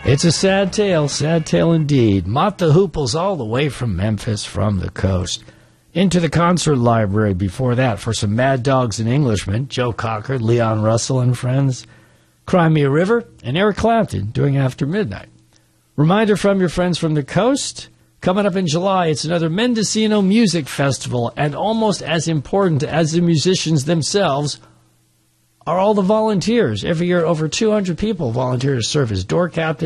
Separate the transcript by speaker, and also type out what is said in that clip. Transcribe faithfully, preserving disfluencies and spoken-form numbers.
Speaker 1: It's a sad tale, sad tale indeed. Mott the Hooples all the way from Memphis, from the coast. Into the concert library before that for some Mad Dogs and Englishmen, Joe Cocker, Leon Russell and friends, Crimea River, and Eric Clapton doing After Midnight. Reminder from your friends from the coast, coming up in July, it's another Mendocino Music Festival, and almost as important as the musicians themselves are all the volunteers. Every year, over two hundred people volunteer to serve as door captains,